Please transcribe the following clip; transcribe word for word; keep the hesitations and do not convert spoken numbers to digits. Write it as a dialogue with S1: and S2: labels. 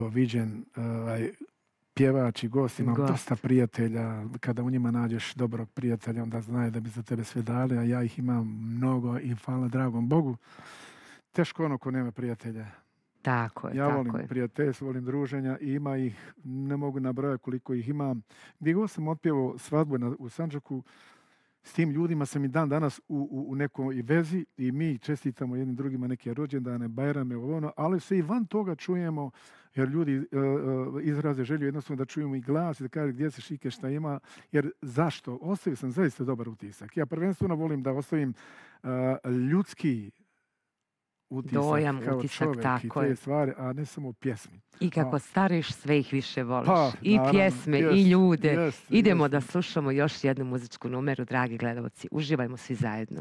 S1: viđen ovaj, pjevač i gost, imam
S2: Gost.
S1: dosta prijatelja. Kada u njima nađeš dobrog prijatelja, onda znaju da bi za tebe sve dali, a ja ih imam mnogo i hvala dragom Bogu. Teško ono ko nema prijatelja.
S2: Tako je,
S1: Ja
S2: tako
S1: volim
S2: je.
S1: prijateljstvo, volim druženja i ima ih, ne mogu nabrojati koliko ih imam. Gdje god sam otpjevao svadbu na, u Sandžaku, s tim ljudima sam i dan danas u, u, u nekoj vezi i mi čestitamo jednim drugima neke rođendane, bajrame, ono, ali se i van toga čujemo, jer ljudi uh, uh, izraze želju jednostavno da čujemo i glas i da kaže gdje se šike, šta ima, jer zašto? Ostavio sam zaista dobar utisak. Ja prvenstveno volim da ostavim uh, ljudski utisak,
S2: Dojam,
S1: kao
S2: utisak,
S1: čovjek
S2: tako
S1: i te
S2: je.
S1: stvari, a ne samo pjesmi.
S2: I kako
S1: A.
S2: stariš, sve ih više voliš.
S1: Pa,
S2: I
S1: naravno,
S2: pjesme,
S1: jest,
S2: i ljude.
S1: jest,
S2: Idemo
S1: jest.
S2: da slušamo još jednu muzičku numeru, dragi gledalci. Uživajmo svi zajedno.